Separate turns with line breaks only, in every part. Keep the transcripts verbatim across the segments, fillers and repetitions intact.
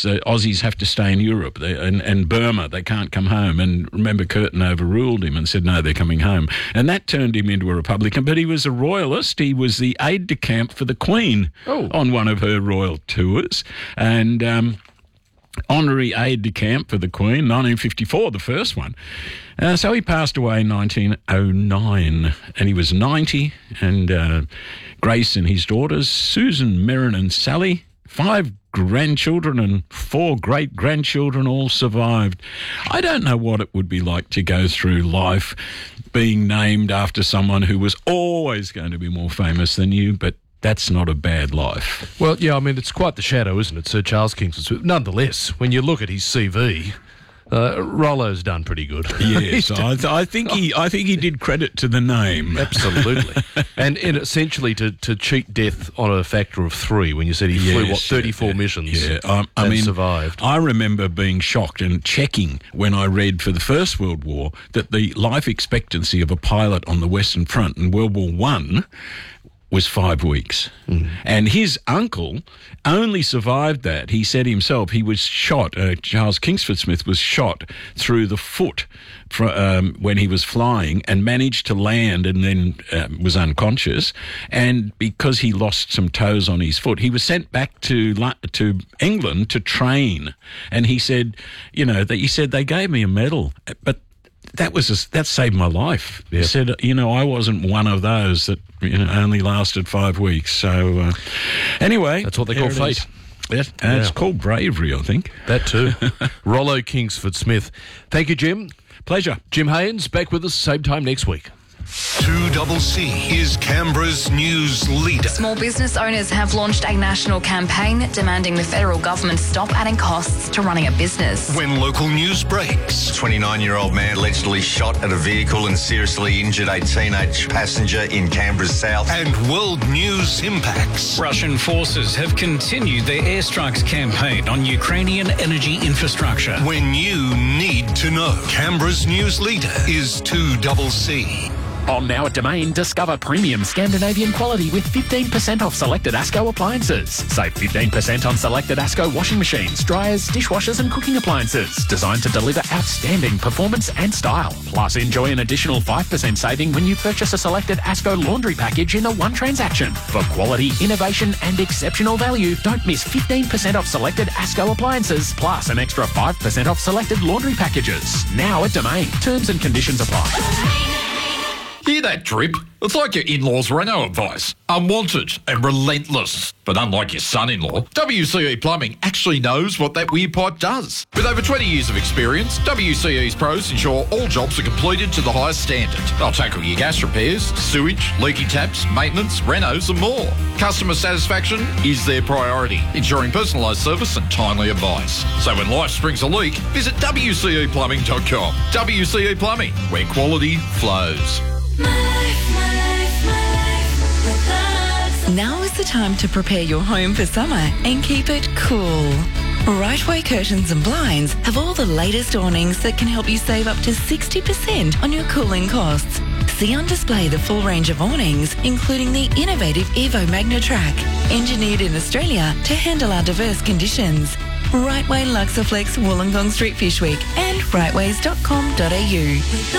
because uh, Aussies have to stay in Europe they, and, and Burma. They can't come home. And remember, Curtin overruled him and said, no, they're coming home. And that turned him into a Republican. But he was a royalist. He was the aide-de-camp for the Queen oh. on one of her royal tours. And... Um, honorary aide-de-camp for the Queen, nineteen fifty-four, the first one. Uh, so he passed away in nineteen oh nine, and he was ninety, and uh, Grace and his daughters, Susan, Merrin and Sally, five grandchildren and four great-grandchildren all survived. I don't know what it would be like to go through life being named after someone who was always going to be more famous than you, but that's not a bad life.
Well, yeah, I mean, it's quite the shadow, isn't it, Sir Charles Kingsford? Nonetheless, when you look at his C V, uh, Rollo's done pretty good.
Yes, I, th- I think he, I think he did credit to the name.
Absolutely, and, and essentially to, to cheat death on a factor of three. When you said he flew
yes,
what thirty-four
yeah,
missions,
yeah, um, I
and
mean,
survived.
I remember being shocked and checking when I read for the First World War that the life expectancy of a pilot on the Western Front in World War One was five weeks. Mm. And his uncle only survived that. He said himself he was shot, uh, Charles Kingsford Smith was shot through the foot for, um, when he was flying and managed to land and then uh, was unconscious. And because he lost some toes on his foot, he was sent back to to England to train. And he said, you know, that he said they gave me a medal, but that was a, that saved my life. Yep. He said, you know, I wasn't one of those that you know only lasted five weeks. So uh, anyway,
that's what they call fate.
Yes, and yeah. It's called bravery, I think.
That too. Rollo Kingsford Smith. Thank you, Jim.
Pleasure.
Jim Haynes back with us same time next week.
two double C is Canberra's news leader.
Small business owners have launched a national campaign demanding the federal government stop adding costs to running a business.
When local news breaks.
twenty-nine-year-old man allegedly shot at a vehicle and seriously injured a teenage passenger in Canberra's south.
And world news impacts.
Russian forces have continued their airstrikes campaign on Ukrainian energy infrastructure.
When you need to know. Canberra's news leader is two double C.
On now at Domain, discover premium Scandinavian quality with fifteen percent off selected ASCO appliances. Save fifteen percent on selected ASCO washing machines, dryers, dishwashers and cooking appliances. Designed to deliver outstanding performance and style. Plus, enjoy an additional five percent saving when you purchase a selected ASCO laundry package in a one transaction. For quality, innovation and exceptional value, don't miss fifteen percent off selected ASCO appliances, plus an extra five percent off selected laundry packages. Now at Domain. Terms and conditions apply.
Hear that drip? It's like your in-laws' Renault advice. Unwanted and relentless. But unlike your son-in-law, W C E Plumbing actually knows what that weir pipe does. With over twenty years of experience, W C E's pros ensure all jobs are completed to the highest standard. They'll tackle your gas repairs, sewage, leaky taps, maintenance, renos and more. Customer satisfaction is their priority, ensuring personalised service and timely advice. So when life springs a leak, visit W C E plumbing dot com. W C E Plumbing, where quality flows.
My life, my life, my life with Lux. Now is the time to prepare your home for summer and keep it cool. Rightway Curtains and Blinds have all the latest awnings that can help you save up to sixty percent on your cooling costs. See on display the full range of awnings, including the innovative Evo Magna Track, engineered in Australia to handle our diverse conditions. Rightway Luxaflex Wollongong Street Fish Week and rightways dot com dot a u. With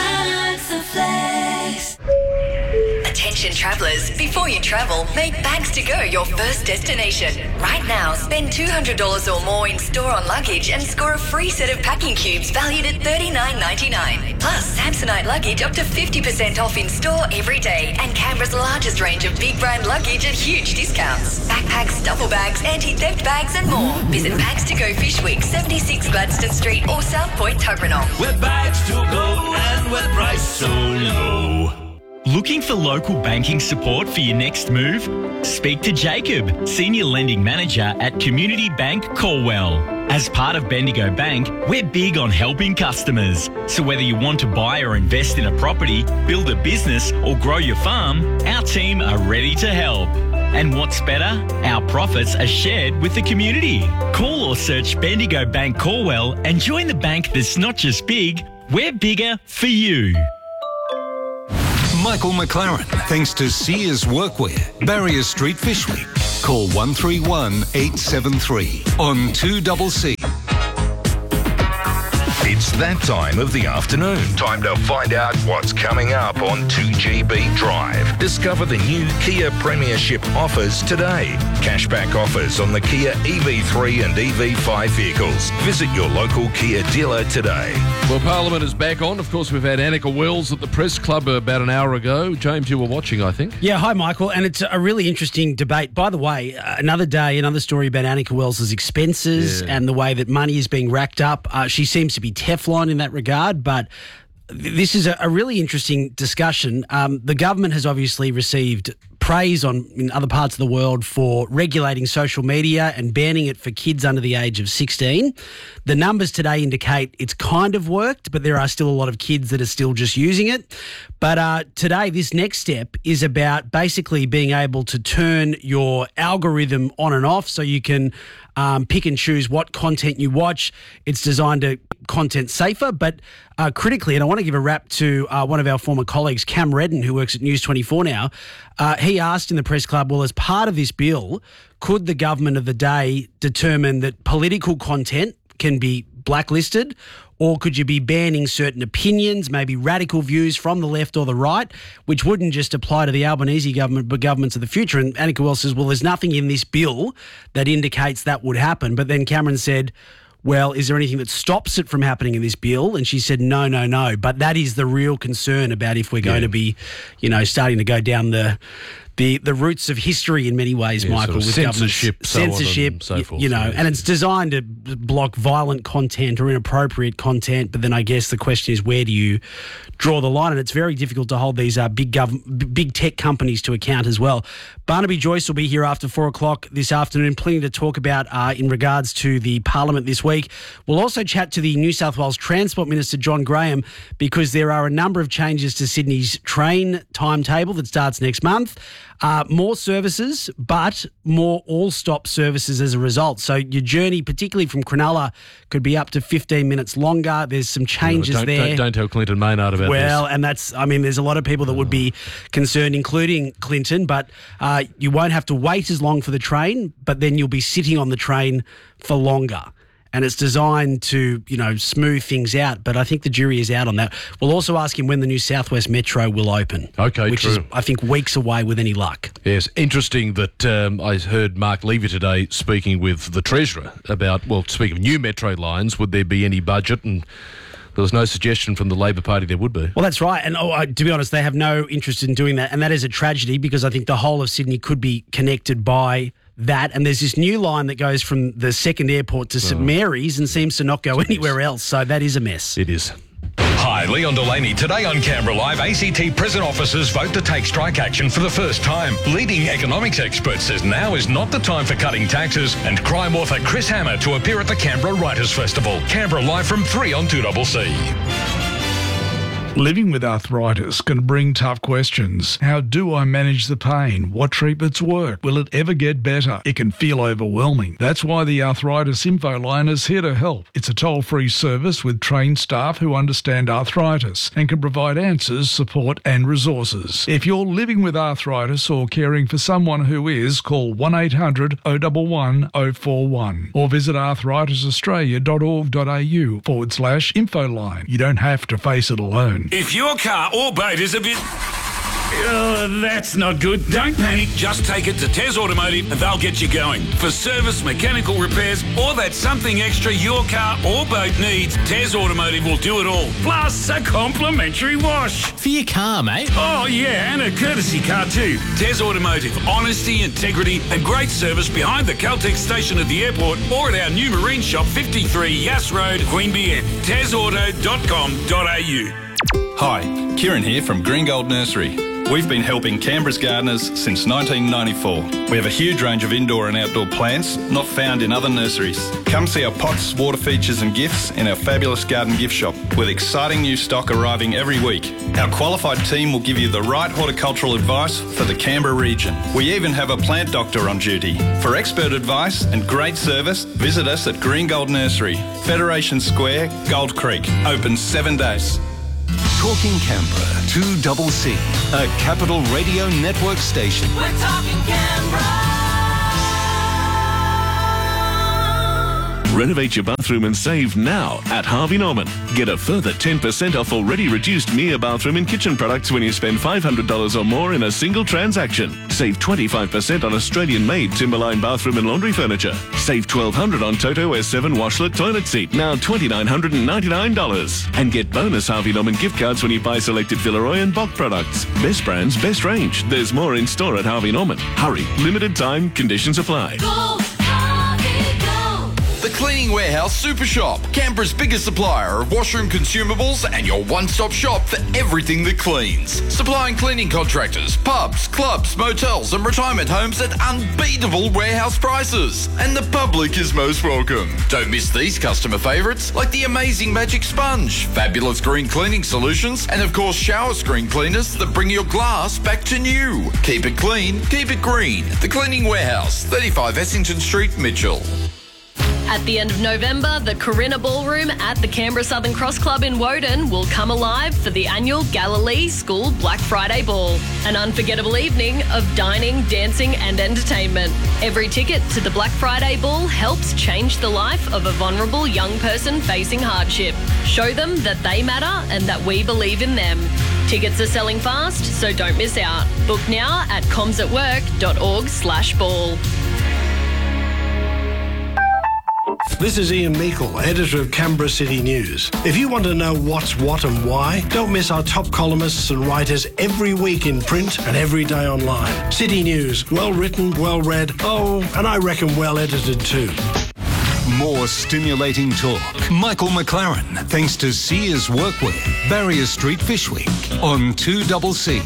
Luxaflex.
Attention travellers, before you travel, make Bags to Go your first destination. Right now, spend two hundred dollars or more in store-on luggage and score a free set of packing cubes valued at thirty-nine ninety-nine. Plus, Samsonite luggage up to fifty percent off in store every day, and Canberra's largest range of big brand luggage at huge discounts. Backpacks, duffel bags, anti-theft bags and more. Visit Bags to Go Fish Week, seventy-six Gladstone Street or South Point, Tuggeranong.
We're Bags to Go and we're priced so low.
Looking for local banking support for your next move? Speak to Jacob, Senior Lending Manager at Community Bank Colwell. As part of Bendigo Bank, we're big on helping customers. So whether you want to buy or invest in a property, build a business or grow your farm, our team are ready to help. And what's better? Our profits are shared with the community. Call or search Bendigo Bank Colwell and join the bank that's not just big, we're bigger for you.
Michael McLaren, thanks to Sears Workwear, Barrier Street Fish Week. Call one three one eight seven three on two double C.
It's that time of the afternoon. Time to find out what's coming up on two G B Drive. Discover the new Kia Premiership offers today. Cashback offers on the Kia E V three and E V five vehicles. Visit your local Kia dealer today.
Well, Parliament is back on. Of course, we've had Annika Wells at the Press Club about an hour ago. James, you were watching, I think.
Yeah, hi, Michael. And it's a really interesting debate. By the way, another day, another story about Annika Wells' expenses
Yeah.
and the way that money is being racked up. Uh, she seems to be Teflon in that regard, but this is a, a really interesting discussion. Um, the government has obviously received praise on in other parts of the world for regulating social media and banning it for kids under the age of sixteen. The numbers today indicate it's kind of worked, but there are still a lot of kids that are still just using it. But uh, today, this next step is about basically being able to turn your algorithm on and off so you can um, pick and choose what content you watch. It's designed to content safer, but uh, critically, and I want to give a rap to uh, one of our former colleagues, Cam Redden, who works at News twenty-four now. Uh, he asked in the Press Club, well, as part of this bill, could the government of the day determine that political content can be blacklisted, or could you be banning certain opinions, maybe radical views from the left or the right, which wouldn't just apply to the Albanese government, but governments of the future? And Annika Wells says, well, there's nothing in this bill that indicates that would happen. But then Cameron said, well, is there anything that stops it from happening in this bill? And she said, no, no, no. But that is the real concern about if we're going
Yeah.
to be, you know, starting to go down the the the roots of history in many ways,
Yeah,
Michael,
sort of
with
censorship,
governments.
so on
censorship,
and so
y-
forth,
you know,
yes.
and it's designed to block violent content or inappropriate content. But then I guess the question is, where do you draw the line? And it's very difficult to hold these uh, big gov- b- big tech companies to account as well. Barnaby Joyce will be here after four o'clock this afternoon. Plenty to talk about uh, in regards to the Parliament this week. We'll also chat to the New South Wales Transport Minister, John Graham, because there are a number of changes to Sydney's train timetable that starts next month. Uh, more services, but more all-stop services as a result. So your journey, particularly from Cronulla, could be up to fifteen minutes longer. There's some changes
don't,
there.
Don't, don't tell Clinton Maynard about
Well,
this.
and that's, I mean, there's a lot of people that would be concerned, including Clinton, but uh, you won't have to wait as long for the train, but then you'll be sitting on the train for longer. And it's designed to, you know, smooth things out. But I think the jury is out on that. We'll also ask him when the new South West Metro will open.
Okay,
Which
true.
is, I think, weeks away with any luck.
Yes, interesting that um, I heard Mark Levy today speaking with the Treasurer about, well, speaking of new metro lines, would there be any budget? And there was no suggestion from the Labor Party there would be.
Well, that's right. And oh, uh, to be honest, they have no interest in doing that. And that is a tragedy because I think the whole of Sydney could be connected by that. And there's this new line that goes from the second airport to St Mary's and seems to not go anywhere else. So that is a mess.
It is.
Hi, Leon Delaney. Today on Canberra Live, A C T prison officers vote to take strike action for the first time. Leading economics expert says now is not the time for cutting taxes, and crime author Chris Hammer to appear at the Canberra Writers' Festival. Canberra Live from three on two C C.
Living with arthritis can bring tough questions. How do I manage the pain? What treatments work? Will it ever get better? It can feel overwhelming. That's why the Arthritis Info Line is here to help. It's a toll-free service with trained staff who understand arthritis and can provide answers, support and resources. If you're living with arthritis or caring for someone who is, call one eight hundred oh one one oh four one or visit arthritisaustralia.org.au forward slash info line. You don't have to face it alone.
If your car or boat is a bit... Oh, that's not good. Don't panic. Just take it to Tez Automotive and they'll get you going. For service, mechanical repairs, or that something extra your car or boat needs, Tez Automotive will do it all. Plus a complimentary wash.
For your car, mate.
Oh, yeah, and a courtesy car too. Tez Automotive. Honesty, integrity, and great service behind the Caltex station at the airport or at our new marine shop, fifty-three Yass Road, Queanbeyan. tez auto dot com dot a u.
Hi, Kieran here from Green Gold Nursery. We've been helping Canberra's gardeners since nineteen ninety-four. We have a huge range of indoor and outdoor plants not found in other nurseries. Come see our pots, water features and gifts in our fabulous garden gift shop with exciting new stock arriving every week. Our qualified team will give you the right horticultural advice for the Canberra region. We even have a plant doctor on duty. For expert advice and great service, visit us at Green Gold Nursery, Federation Square, Gold Creek. Open seven days.
Talking Canberra, two C C, a Capital Radio Network station.
We're talking Canberra.
Renovate your bathroom and save now at Harvey Norman. Get a further ten percent off already reduced Mia bathroom and kitchen products when you spend five hundred dollars or more in a single transaction. Save twenty-five percent on Australian-made Timberline bathroom and laundry furniture. Save twelve hundred dollars on Toto S seven washlet toilet seat, now two thousand nine hundred ninety-nine dollars. And get bonus Harvey Norman gift cards when you buy selected Villeroy and Bock products. Best brands, best range. There's more in store at Harvey Norman. Hurry, limited time, conditions apply.
Go, Harvey, go. The Cleaning Warehouse Super Shop, Canberra's biggest supplier of washroom consumables and your one-stop shop for everything that cleans. Supplying cleaning contractors, pubs, clubs, motels and retirement homes at unbeatable warehouse prices. And the public is most welcome. Don't miss these customer favourites like the amazing Magic Sponge, fabulous green cleaning solutions and of course shower screen cleaners that bring your glass back to new. Keep it clean, keep it green. The Cleaning Warehouse, thirty-five Essington Street, Mitchell.
At the end of November, the Corinna Ballroom at the Canberra Southern Cross Club in Woden will come alive for the annual Galilee School Black Friday Ball, an unforgettable evening of dining, dancing and entertainment. Every ticket to the Black Friday Ball helps change the life of a vulnerable young person facing hardship. Show them that they matter and that we believe in them. Tickets are selling fast, so don't miss out. Book now at comsatwork.org slash ball.
This is Ian Meikle, editor of Canberra City News. If you want to know what's what and why, don't miss our top columnists and writers every week in print and every day online. City News, well written, well read, oh, and I reckon well edited too.
More stimulating talk. Michael McLaren, thanks to Sears Workwear, Barrier Street Fish Week on two C C.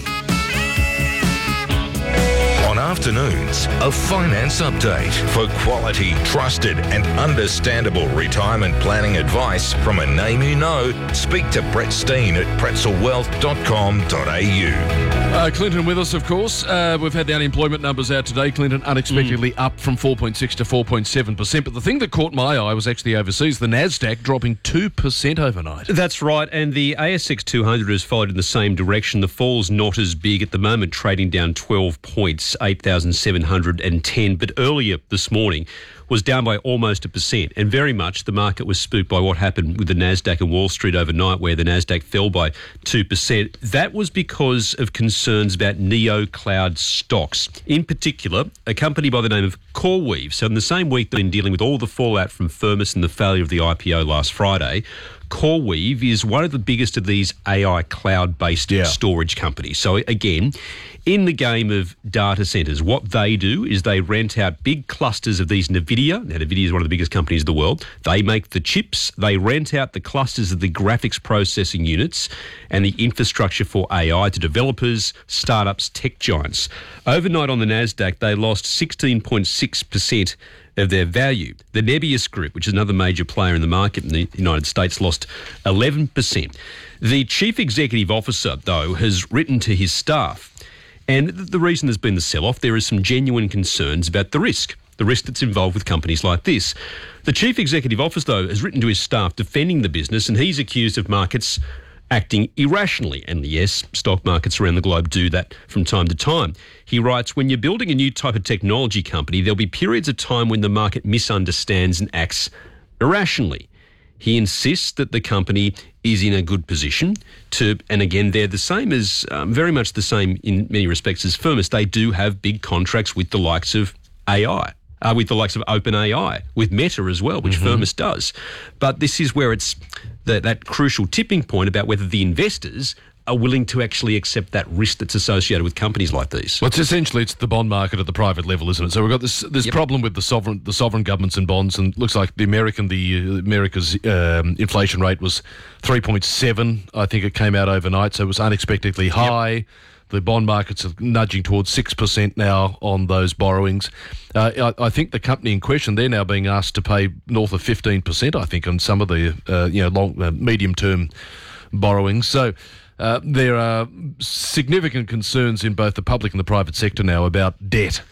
On afternoons, a finance update for quality, trusted and understandable retirement planning advice from a name you know. Speak to Brett Steen at pretzel wealth dot com dot a u.
Uh, Clinton with us, of course. Uh, we've had the unemployment numbers out today. Clinton unexpectedly mm. up from four point six to four point seven percent. But the thing that caught my eye was actually overseas. The Nasdaq dropping two percent overnight.
That's right. And the A S X two hundred has followed in the same direction. The fall's not as big at the moment, trading down twelve points, eight thousand seven hundred ten. But earlier this morning was down by almost a percent. And very much the market was spooked by what happened with the Nasdaq and Wall Street overnight, where the Nasdaq fell by two percent. That was because of concerns about neo-cloud stocks. In particular, a company by the name of CoreWeave. So in the same week they've been dealing with all the fallout from Firmus and the failure of the I P O last Friday, CoreWeave is one of the biggest of these A I cloud-based yeah. storage companies. So again, in the game of data centres, what they do is they rent out big clusters of these NVIDIA. Now, NVIDIA is one of the biggest companies in the world. They make the chips. They rent out the clusters of the graphics processing units and the infrastructure for A I to developers, startups, tech giants. Overnight on the Nasdaq, they lost sixteen point six percent of their value. The Nebius Group, which is another major player in the market in the United States, lost eleven percent. The chief executive officer, though, has written to his staff, and the reason there's been the sell-off, there is some genuine concerns about the risk, the risk that's involved with companies like this. The chief executive officer, though, has written to his staff defending the business, and he's accused of markets acting irrationally. And yes, stock markets around the globe do that from time to time. He writes, when you're building a new type of technology company, there'll be periods of time when the market misunderstands and acts irrationally. He insists that the company is in a good position to, and again, they're the same as, um, very much the same in many respects as Firmus. They do have big contracts with the likes of A I. Uh, with the likes of OpenAI, with Meta as well, which mm-hmm. Firmus does. But this is where it's the, that crucial tipping point about whether the investors are willing to actually accept that risk that's associated with companies like these.
Well, it's essentially it's the bond market at the private level, isn't it? So we've got this this yep. problem with the sovereign the sovereign governments and bonds, and it looks like the American the uh, America's um, inflation rate was three point seven. I think it came out overnight, so it was unexpectedly high. Yep. The bond markets are nudging towards six percent now on those borrowings. Uh, I, I think the company in question, they're now being asked to pay north of fifteen percent, I think, on some of the uh, you know long, uh, medium-term borrowings. So uh, there are significant concerns in both the public and the private sector now about debt.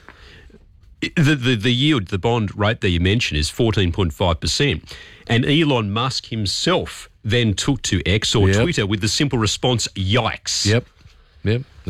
The, the, the yield, the bond rate that you mentioned is fourteen point five percent. And Elon Musk himself then took to X or
yep.
Twitter with the simple response, yikes.
Yep. Yep, that's it.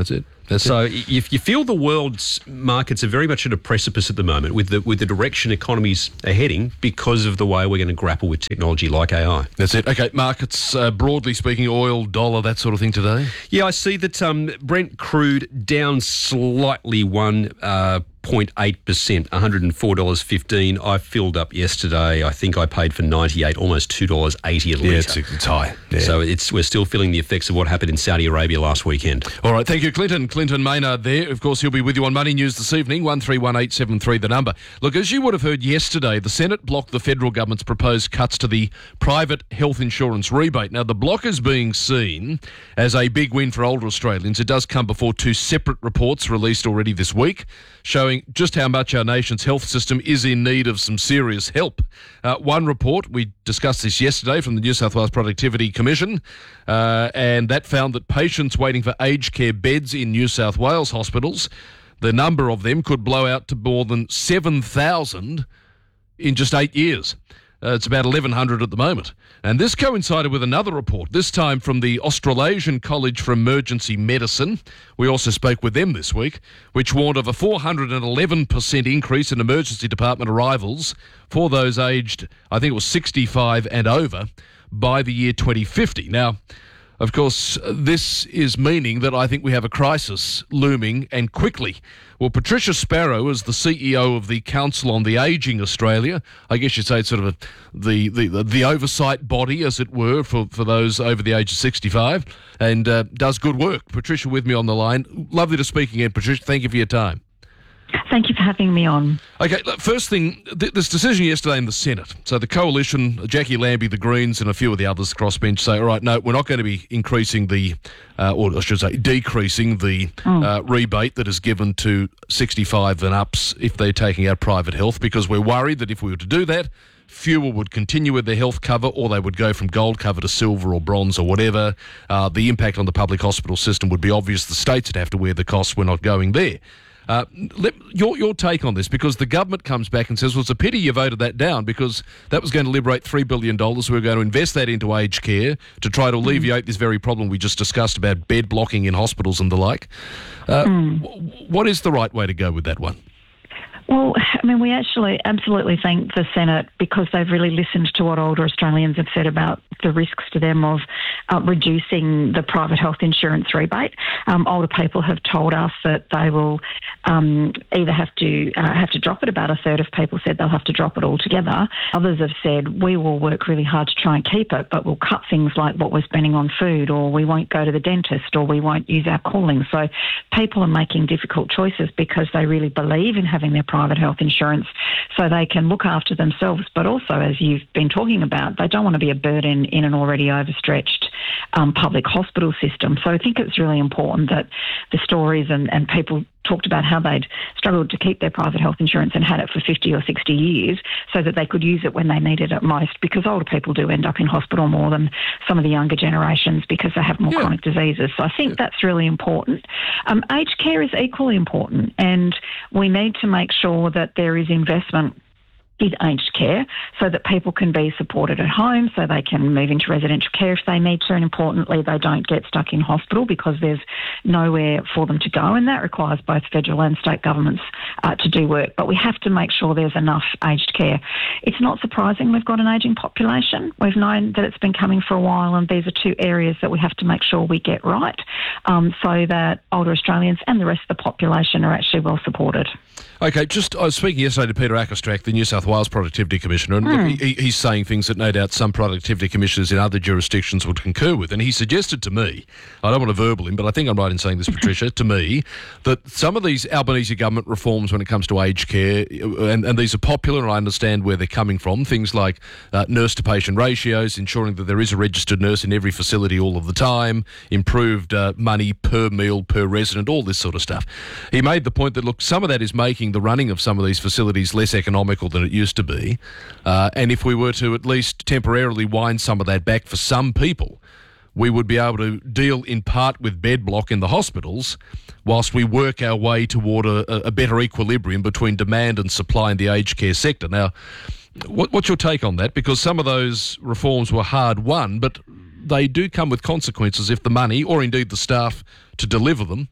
That's
so
it.
if you feel the world's markets are very much at a precipice at the moment with the with the direction economies are heading because of the way we're going to grapple with technology like A I.
That's it. Okay, markets, uh, broadly speaking, oil, dollar, that sort of thing today?
Yeah, I see that um, Brent crude down slightly one uh, point eight percent, one hundred four dollars fifteen. I filled up yesterday. I think I paid for ninety-eight, almost two dollars eighty a litre.
Yeah, it's, it's high. Yeah.
So it's we're still feeling the effects of what happened in Saudi Arabia last weekend.
All right, thank you, Clinton. Clinton Maynard there. Of course, he'll be with you on Money News this evening, one three one eight seven three, the number. Look, as you would have heard yesterday, the Senate blocked the federal government's proposed cuts to the private health insurance rebate. Now, the block is being seen as a big win for older Australians. It does come before two separate reports released already this week, showing just how much our nation's health system is in need of some serious help. Uh, one report, we discussed this yesterday, from the New South Wales Productivity Commission, uh, and that found that patients waiting for aged care beds in New South Wales hospitals, the number of them could blow out to more than seven thousand in just eight years. Uh, it's about eleven hundred at the moment. And this coincided with another report, this time from the Australasian College for Emergency Medicine. We also spoke with them this week, which warned of a four hundred eleven percent increase in emergency department arrivals for those aged, I think it was sixty-five and over, by the year twenty fifty. Now, of course, this is meaning that I think we have a crisis looming, and quickly. Well, Patricia Sparrow is the C E O of the Council on the Ageing Australia. I guess you'd say it's sort of a, the, the the oversight body, as it were, for, for those over the age of sixty-five, and uh, does good work. Patricia with me on the line. Lovely to speak again, Patricia. Thank you for your time.
Thank you for having me on.
Okay, look, first thing, th- this decision yesterday in the Senate. So the Coalition, Jackie Lambie, the Greens, and a few of the others crossbench say, all right, no, we're not going to be increasing the, uh, or I should say, decreasing the mm. uh, rebate that is given to sixty-five and ups if they're taking out private health, because we're worried that if we were to do that, fewer would continue with their health cover, or they would go from gold cover to silver or bronze or whatever. Uh, the impact on the public hospital system would be obvious. The states would have to wear the costs. We're not going there. Uh, let, your your take on this, because the government comes back and says, well, it's a pity you voted that down, because that was going to liberate three billion dollars. We were going to invest that into aged care to try to alleviate mm. this very problem we just discussed about bed blocking in hospitals and the like. Uh, mm. w- what is the right way to go with that one?
Well, I mean, we actually absolutely thank the Senate, because they've really listened to what older Australians have said about the risks to them of uh, reducing the private health insurance rebate. Um, older people have told us that they will um, either have to uh, have to drop it. About a third of people said they'll have to drop it altogether. Others have said, we will work really hard to try and keep it, but we'll cut things like what we're spending on food, or we won't go to the dentist, or we won't use our calling. So people are making difficult choices because they really believe in having their private health insurance so they can look after themselves, but also, as you've been talking about, they don't want to be a burden in an already overstretched um, public hospital system. So I think it's really important that the stories and, and people talked about how they'd struggled to keep their private health insurance and had it for fifty or sixty years so that they could use it when they needed it most, because older people do end up in hospital more than some of the younger generations because they have more yeah. chronic diseases. So I think yeah. that's really important. Um, aged care is equally important, and we need to make sure that there is investment in aged care so that people can be supported at home, so they can move into residential care if they need to, and importantly, they don't get stuck in hospital because there's nowhere for them to go, and that requires both federal and state governments uh, to do work. But we have to make sure there's enough aged care. It's not surprising we've got an ageing population. We've known that it's been coming for a while, and these are two areas that we have to make sure we get right um, so that older Australians and the rest of the population are actually well supported.
Okay, just I was speaking yesterday to Peter Ackerstrack, the New South Wales Productivity Commissioner, and mm. look, he, he's saying things that no doubt some productivity commissioners in other jurisdictions would concur with. And he suggested to me, I don't want to verbal him, but I think I'm right in saying this, Patricia, to me, that some of these Albanese government reforms when it comes to aged care, and, and these are popular, and I understand where they're coming from, things like uh, nurse-to-patient ratios, ensuring that there is a registered nurse in every facility all of the time, improved uh, money per meal, per resident, all this sort of stuff. He made the point that, look, some of that is making the running of some of these facilities less economical than it used to be. Uh, and if we were to at least temporarily wind some of that back for some people, we would be able to deal in part with bed block in the hospitals whilst we work our way toward a, a better equilibrium between demand and supply in the aged care sector. Now, what, what's your take on that? Because some of those reforms were hard won, but they do come with consequences if the money, or indeed the staff to deliver them,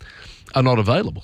are not available.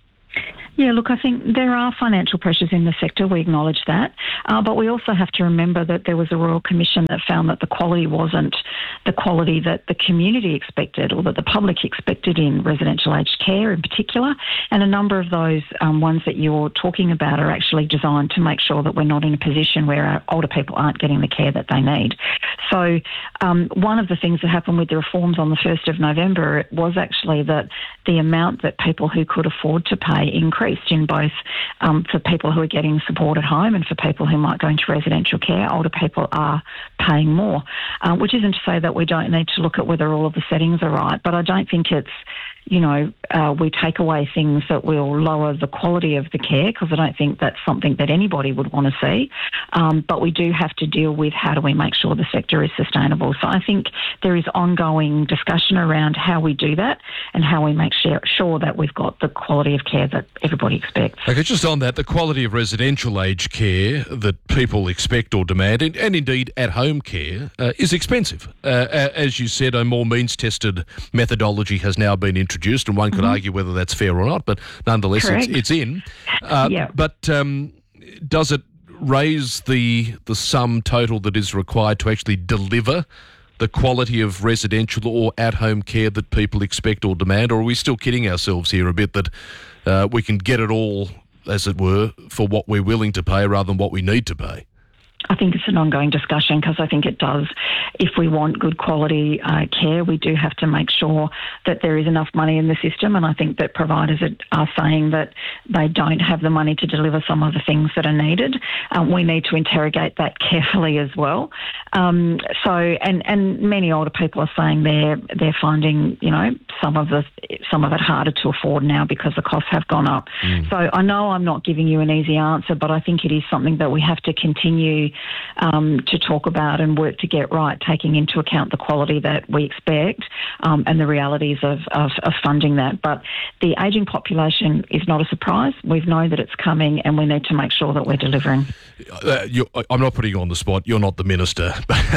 Yeah, look, I think there are financial pressures in the sector. We acknowledge that. Uh, but we also have to remember that there was a Royal Commission that found that the quality wasn't the quality that the community expected or that the public expected in residential aged care in particular. And a number of those um, ones that you're talking about are actually designed to make sure that we're not in a position where our older people aren't getting the care that they need. So um, one of the things that happened with the reforms on the first of November was actually that the amount that people who could afford to pay increased in both um, for people who are getting support at home and for people who might go into residential care. Older people are paying more, uh, which isn't to say that we don't need to look at whether all of the settings are right, but I don't think it's, you know, uh, we take away things that will lower the quality of the care, because I don't think that's something that anybody would want to see. Um, but we do have to deal with how do we make sure the sector is sustainable. So I think there is ongoing discussion around how we do that and how we make sure, sure that we've got the quality of care that everybody expects.
Okay, just on that, the quality of residential aged care that people expect or demand, and, and indeed at-home care, uh, is expensive. Uh, as you said, a more means-tested methodology has now been introduced. And one could mm-hmm. argue whether that's fair or not, but nonetheless, it's, it's in. Uh,
yeah.
But um, does it raise the the sum total that is required to actually deliver the quality of residential or at-home care that people expect or demand, or are we still kidding ourselves here a bit that uh, we can get it all, as it were, for what we're willing to pay rather than what we need to pay?
I think it's an ongoing discussion, because I think it does. If we want good quality uh, care, we do have to make sure that there is enough money in the system, and I think that providers are saying that they don't have the money to deliver some of the things that are needed. Um, we need to interrogate that carefully as well. Um, so, and, and many older people are saying they're they're finding, you know, some of the some of it harder to afford now because the costs have gone up. Mm. So I know I'm not giving you an easy answer, but I think it is something that we have to continue Um, to talk about and work to get right, taking into account the quality that we expect um, and the realities of, of, of funding that. But the ageing population is not a surprise. We know that it's coming, and we need to make sure that we're delivering.
Uh, I'm not putting you on the spot. You're not the minister.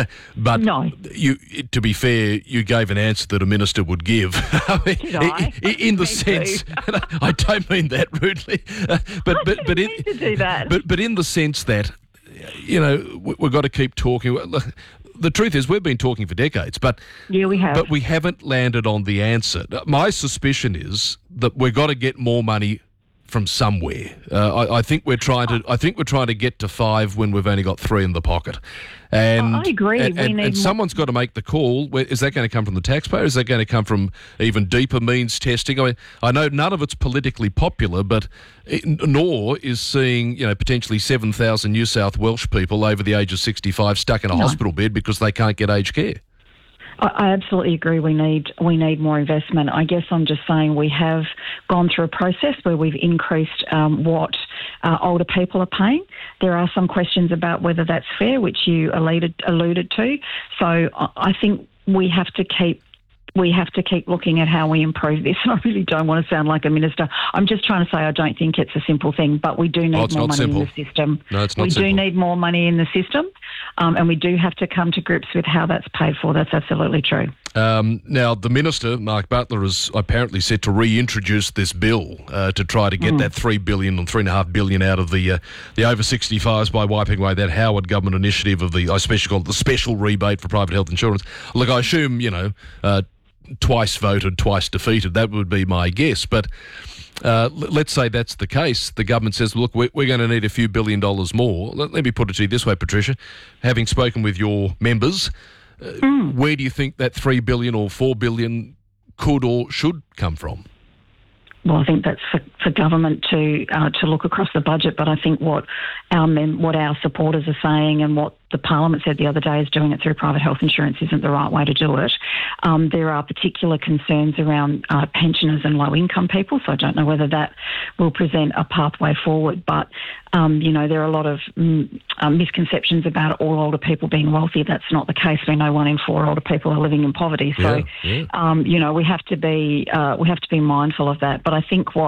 But
no.
you, to be fair, you gave an answer that a minister would give.
Did I?
In, in the sense, I don't mean that rudely, uh, but
I
but but in,
mean to do that.
but but in the sense that, you know, we've got to keep talking. The truth is, we've been talking for decades, but
yeah, we have.
But we haven't landed on the answer. My suspicion is that we've got to get more money from somewhere. Uh, I, I think we're trying to. I think we're trying to get to five when we've only got three in the pocket. And
I agree.
And,
we
and,
need
and someone's got to make the call. Is that going to come from the taxpayer? Is that going to come from even deeper means testing? I mean, I know none of it's politically popular, but it, nor is seeing, you know, potentially seven thousand New South Welsh people over the age of sixty-five stuck in a
no.
hospital bed because they can't get aged care.
I absolutely agree. We need we need more investment. I guess I'm just saying we have gone through a process where we've increased um, what uh, older people are paying. There are some questions about whether that's fair, which you alluded alluded to. So I think we have to keep. We have to keep looking at how we improve this. I really don't want to sound like a minister. I'm just trying to say I don't think it's a simple thing, but we do need
oh,
more money
simple.
in the system.
No, it's not
we
simple.
do need more money in the system, um, and we do have to come to grips with how that's paid for. That's absolutely true.
Um, now, the Minister, Mark Butler, is apparently set to reintroduce this bill uh, to try to get mm. that three billion dollars and three point five billion dollars out of the uh, the over sixty-fives by wiping away that Howard government initiative of the, I especially call it the special rebate for private health insurance. Look, I assume, you know, uh, twice voted, twice defeated. That would be my guess. But uh, let's say that's the case. The government says, look, we're, we're going to need a few billion dollars more. Let, let me put it to you this way, Patricia. Having spoken with your members, uh, mm. where do you think that three billion dollars or four billion dollars could or should come from?
Well, I think that's for, for government to uh, to look across the budget. But I think what our mem- what our supporters are saying and what the Parliament said the other day is doing it through private health insurance isn't the right way to do it. Um, there are particular concerns around uh, pensioners and low-income people, so I don't know whether that will present a pathway forward. But, um, you know, there are a lot of mm, uh, misconceptions about all older people being wealthy. That's not the case. We know one in four older people are living in poverty. So,
yeah, yeah.
Um, you know, we have to be uh, we have to be mindful of that. But I think what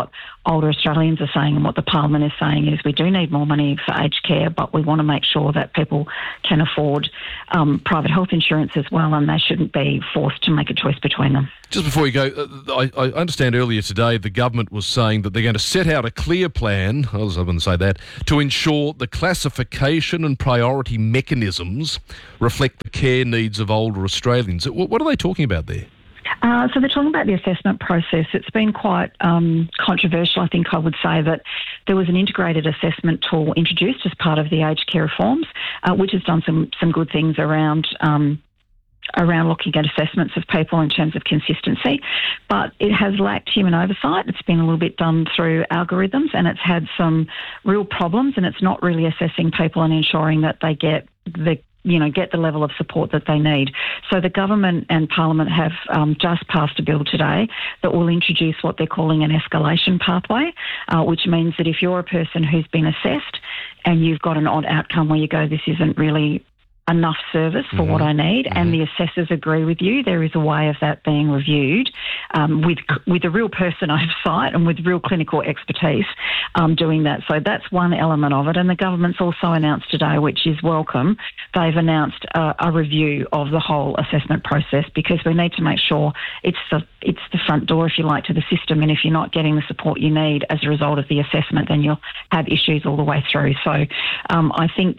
older Australians are saying and what the Parliament is saying is we do need more money for aged care, but we want to make sure that people can afford um, private health insurance as well, and they shouldn't be forced to make a choice between them.
Just before you go, uh, I, I understand earlier today the government was saying that they're going to set out a clear plan, I was going to say that, to ensure the classification and priority mechanisms reflect the care needs of older Australians. What, what are they talking about there?
Uh, so they're talking about the assessment process. It's been quite um, controversial, I think I would say, that there was an integrated assessment tool introduced as part of the aged care reforms, uh, which has done some, some good things around um, around looking at assessments of people in terms of consistency, but it has lacked human oversight. It's been a little bit done through algorithms, and it's had some real problems, and it's not really assessing people and ensuring that they get the you know, get the level of support that they need. So the government and Parliament have um, just passed a bill today that will introduce what they're calling an escalation pathway, uh, which means that if you're a person who's been assessed and you've got an odd outcome where you go, this isn't really enough service for mm-hmm. what I need, mm-hmm. and the assessors agree with you, there is a way of that being reviewed um, with with a real person oversight and with real clinical expertise um, doing that. So that's one element of it. And the government's also announced today, which is welcome, they've announced uh, a review of the whole assessment process, because we need to make sure it's the it's the front door, if you like, to the system. And if you're not getting the support you need as a result of the assessment, then you'll have issues all the way through. So um, I think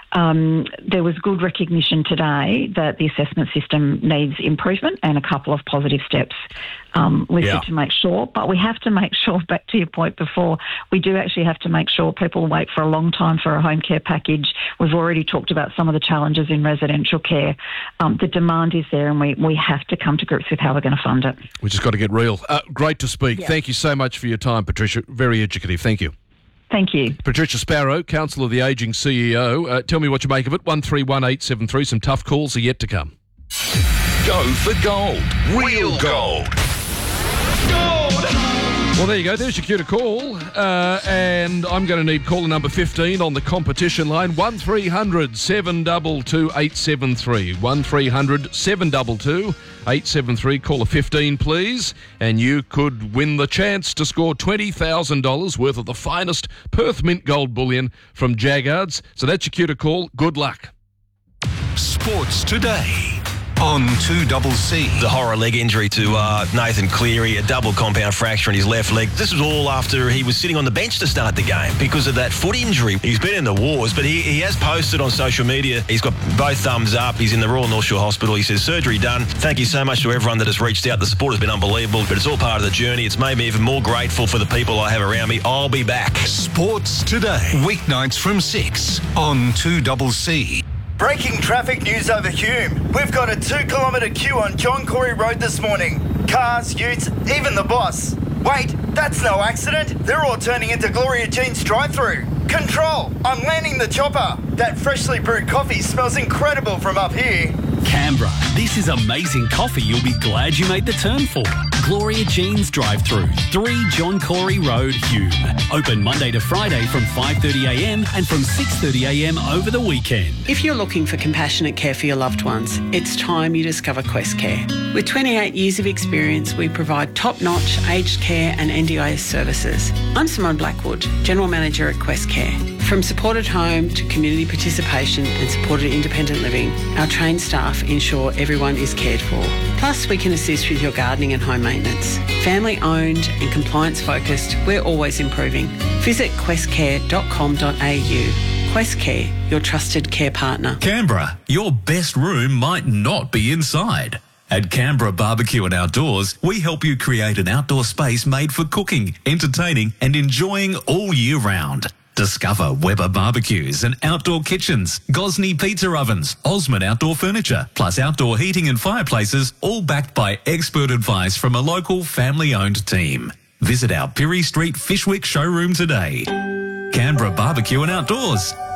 Um, there was good recognition today that the assessment system needs improvement and a couple of positive steps um, listed
Yeah.
to make sure. But we have to make sure, back to your point before, we do actually have to make sure people wait for a long time for a home care package. We've already talked about some of the challenges in residential care. Um, the demand is there, and we, we have to come to grips with how we're going to fund it.
We just got to get real. Uh, great to speak.
Yeah.
Thank you so much for your time, Patricia. Very educative. Thank you.
Thank you.
Patricia Sparrow, Council of the Ageing C E O. Uh, tell me what you make of it. one three one eight seven three. Some tough calls are yet to come.
Go for gold. Real gold.
Well, there you go. There's your cue to call. Uh, and I'm going to need caller number fifteen on the competition line. one three hundred seven two two eight seven three. one three hundred seven two two eight seven three. Caller fifteen, please. And you could win the chance to score twenty thousand dollars worth of the finest Perth Mint Gold bullion from Jaggards. So that's your cue to call. Good luck.
Sports Today on two C C.
The horror leg injury to uh, Nathan Cleary, a double compound fracture in his left leg. This was all after he was sitting on the bench to start the game because of that foot injury. He's been in the wars, but he, he has posted on social media. He's got both thumbs up. He's in the Royal North Shore Hospital. He says, surgery done. Thank you so much to everyone that has reached out. The support has been unbelievable, but it's all part of the journey. It's made me even more grateful for the people I have around me. I'll be back.
Sports Today, weeknights from six on two C C.
Breaking traffic news over Hume. We've got a two kilometre queue on John Corey Road this morning. Cars, utes, even the boss. Wait, that's no accident. They're all turning into Gloria Jean's drive-through. Control, I'm landing the chopper. That freshly brewed coffee smells incredible from up here.
Canberra, this is amazing coffee you'll be glad you made the turn for. Gloria Jean's drive-through, three John Corey Road, Hume. Open Monday to Friday from five thirty a m and from six thirty a m over the weekend.
If you're looking for compassionate care for your loved ones, it's time you discover Quest Care. With twenty-eight years of experience, we provide top-notch aged care and N D I S services. I'm Simone Blackwood, General Manager at Quest Care. From supported home to community participation and supported independent living, our trained staff ensure everyone is cared for. Plus, we can assist with your gardening and home maintenance. Family owned and compliance focused, we're always improving. Visit quest care dot com dot a u. Quest Care, your trusted care partner.
Canberra, your best room might not be inside. At Canberra Barbecue and Outdoors, we help you create an outdoor space made for cooking, entertaining and enjoying all year round. Discover Weber barbecues and outdoor kitchens, Gosney pizza ovens, Osmond outdoor furniture, plus outdoor heating and fireplaces, all backed by expert advice from a local family-owned team. Visit our Pirie Street Fishwick showroom today. Canberra Barbecue and Outdoors.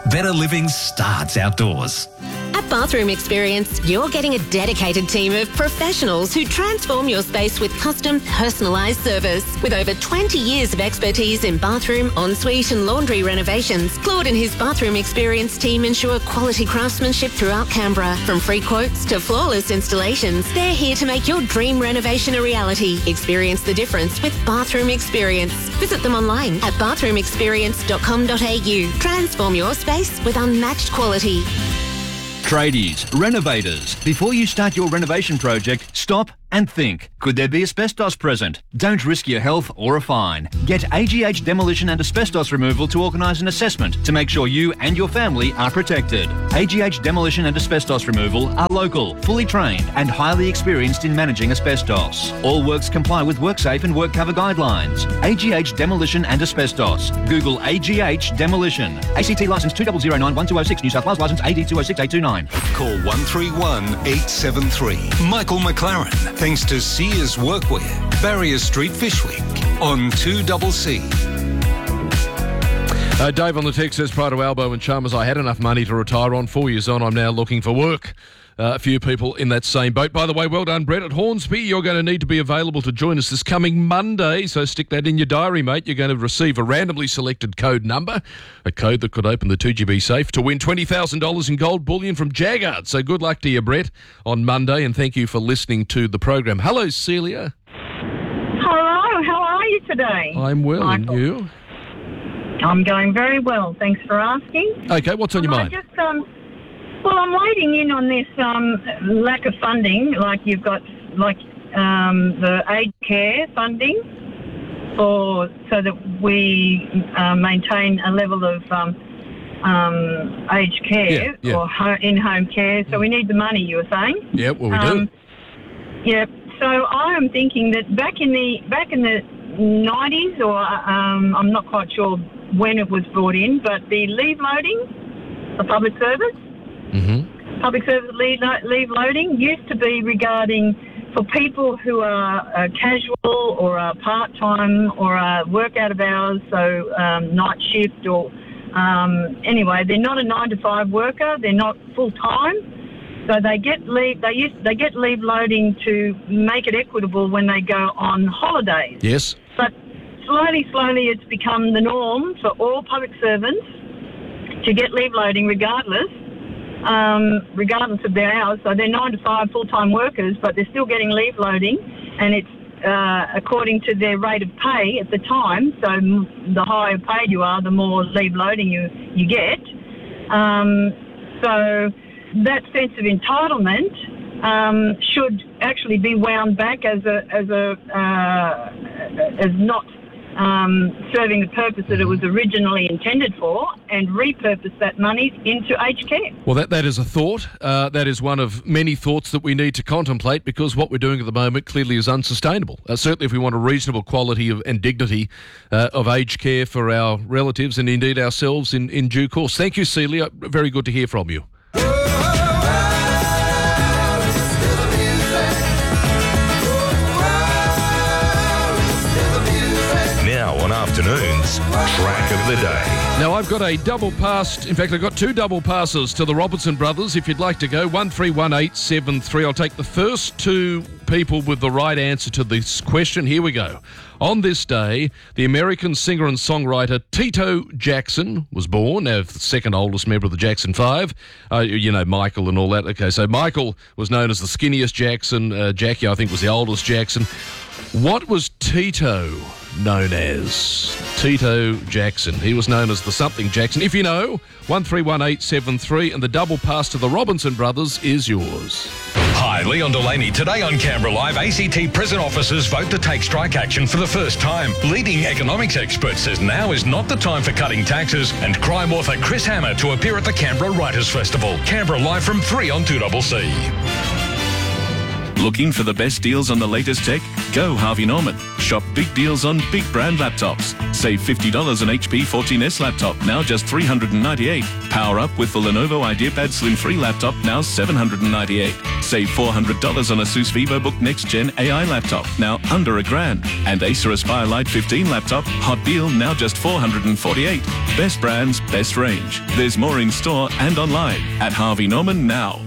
better living starts outdoors.
At Bathroom Experience, you're getting a dedicated team of professionals who transform your space with custom, personalised service. With over twenty years of expertise in bathroom, ensuite and laundry renovations, Claude and his Bathroom Experience team ensure quality craftsmanship throughout Canberra. From free quotes to flawless installations, they're here to make your dream renovation a reality. Experience the difference with Bathroom Experience. Visit them online at bathroom experience dot com dot a u. Transform your space with unmatched quality.
Tradies, renovators, before you start your renovation project, stop and think. Could there be asbestos present? Don't risk your health or a fine. Get A G H Demolition and Asbestos Removal to organise an assessment to make sure you and your family are protected. A G H Demolition and Asbestos Removal are local, fully trained and highly experienced in managing asbestos. All works comply with WorkSafe and WorkCover guidelines. A G H Demolition and Asbestos. Google A G H Demolition. A C T licence two zero zero nine one two zero six, New South Wales licence A D two zero six eight two nine.
Call one three one eight seven three. Michael McLaren, thanks to Sears Workwear, Barrier Street, Fishwick, on two C C.
Uh, Dave on the text says, prior to Albo and Chalmers, I had enough money to retire on. Four years on, I'm now looking for work. Uh, a few people in that same boat. By the way, well done, Brett. At Hornsby, you're going to need to be available to join us this coming Monday, so stick that in your diary, mate. You're going to receive a randomly selected code number, a code that could open the two G B safe to win twenty thousand dollars in gold bullion from Jaggard. So good luck to you, Brett, on Monday, and thank you for listening to the program. Hello, Celia.
Hello, how are you today?
I'm well,
Michael?
and you?
I'm going very well, thanks for asking.
Okay, what's on your
I
mind?
just, um, well, I'm waiting in on this um, lack of funding, like you've got, like um, the aged care funding, for so that we uh, maintain a level of um, um, aged care
Yeah, yeah.
or ho- in-home care. So we need the money, you were saying.
Yeah, well, we
Um,
do.
Yeah, so I am thinking that back in the back in the nineties, or um, I'm not quite sure when it was brought in, but the leave loading for public service,
Mm-hmm.
public service leave, leave loading used to be regarding for people who are uh, casual or are part-time or are work out of hours, so um, night shift or um, anyway, they're not a nine to five worker, they're not full-time. So they get leave. They use, They get leave loading to make it equitable when they go on holidays.
Yes.
But slowly, slowly, it's become the norm for all public servants to get leave loading, regardless, um, regardless of their hours. So they're nine to five full-time workers, but they're still getting leave loading, and it's uh, according to their rate of pay at the time. So m- the higher paid you are, the more leave loading you you get. Um, so. That sense of entitlement um, should actually be wound back as a as a uh, as not um, serving the purpose that it was originally intended for, and repurpose that money into aged care.
Well, that, that is a thought. Uh, that is one of many thoughts that we need to contemplate, because what we're doing at the moment clearly is unsustainable. Uh, certainly if we want a reasonable quality of, and dignity uh, of aged care for our relatives and indeed ourselves in, in due course. Thank you, Celia. Very good to hear from you.
Now on afternoons, track of the day.
Now, I've got a double pass. In fact, I've got two double passes to the Robertson Brothers. If you'd like to go, one three one eight seven three. I'll take the first two people with the right answer to this question. Here we go. On this day, the American singer and songwriter Tito Jackson was born. Now, the second oldest member of the Jackson Five. Uh, you know, Michael and all that. Okay, so Michael was known as the skinniest Jackson. Uh, Jackie, I think, was the oldest Jackson. What was Tito known as? Tito Jackson. He was known as the something Jackson. If you know, one three one eight seven three, and the double pass to the Robinson Brothers is yours.
Hi, Leon Delaney. Today on Canberra Live, A C T prison officers vote to take strike action for the first time. Leading economics expert says now is not the time for cutting taxes, and crime author Chris Hammer to appear at the Canberra Writers' Festival. Canberra Live from three on two C C.
Looking for the best deals on the latest tech? Go Harvey Norman. Shop big deals on big brand laptops. Save fifty dollars on H P fourteen S laptop, now just three hundred ninety-eight dollars. Power up with the Lenovo IdeaPad Slim Free laptop, now seven hundred ninety-eight dollars. Save four hundred dollars on Asus VivoBook Next Gen A I laptop, now under a grand. And Acer Aspire Lite fifteen laptop, hot deal, now just four hundred forty-eight dollars. Best brands, best range. There's more in store and online at Harvey Norman now.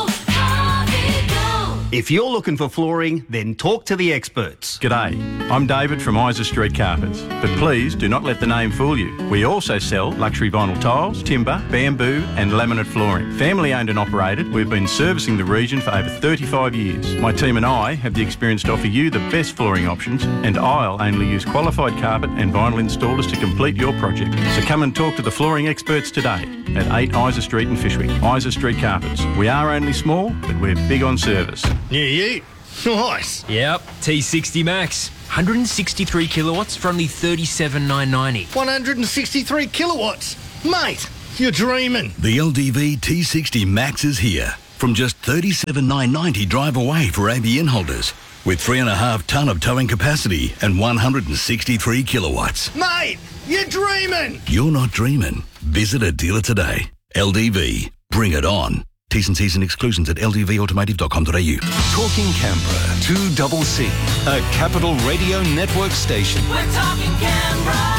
If you're looking for flooring, then talk to the experts.
G'day, I'm David from Isa Street Carpets, but please do not let the name fool you. We also sell luxury vinyl tiles, timber, bamboo and laminate flooring. Family owned and operated, we've been servicing the region for over thirty-five years. My team and I have the experience to offer you the best flooring options, and I'll only use qualified carpet and vinyl installers to complete your project. So come and talk to the flooring experts today at eight Isa Street in Fishwick. Isa Street Carpets. We are only small, but we're big on service.
New Ute. Nice.
Yep, T sixty Max. one hundred sixty-three kilowatts for only thirty-seven thousand nine hundred ninety.
one hundred sixty-three kilowatts. Mate, you're dreaming.
The L D V T sixty Max is here. From just thirty-seven thousand nine hundred ninety drive away for A B N holders. With three and a half tonne of towing capacity and one hundred sixty-three kilowatts.
Mate, you're dreaming.
You're not dreaming. Visit a dealer today. L D V. Bring it on. T's and C's and exclusions at l d v automotive dot com dot a u.
Talking Canberra, two double C, a Capital Radio Network station.
We're talking Canberra.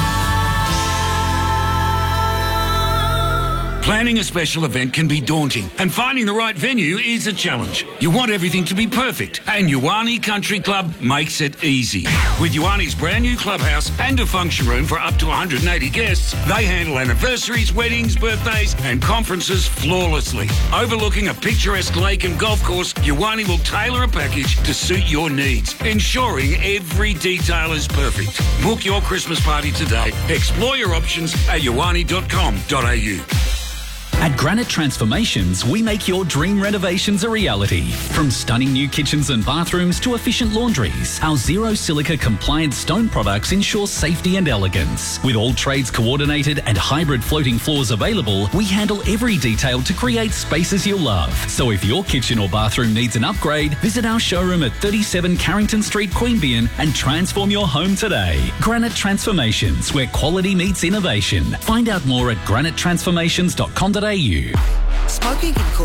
Planning a special event can be daunting, and finding the right venue is a challenge. You want everything to be perfect, and Ioane Country Club makes it easy. With Ioane's brand new clubhouse and a function room for up to one hundred eighty guests, they handle anniversaries, weddings, birthdays, and conferences flawlessly. Overlooking a picturesque lake and golf course, Ioane will tailor a package to suit your needs, ensuring every detail is perfect. Book your Christmas party today. Explore your options at ioane dot com dot a u.
At Granite Transformations, we make your dream renovations a reality. From stunning new kitchens and bathrooms to efficient laundries, our zero silica compliant stone products ensure safety and elegance. With all trades coordinated and hybrid floating floors available, we handle every detail to create spaces you'll love. So if your kitchen or bathroom needs an upgrade, visit our showroom at thirty-seven Carrington Street, Queanbeyan, and transform your home today. Granite Transformations, where quality meets innovation. Find out more at granite transformations dot com dot a u.
Smoking can cause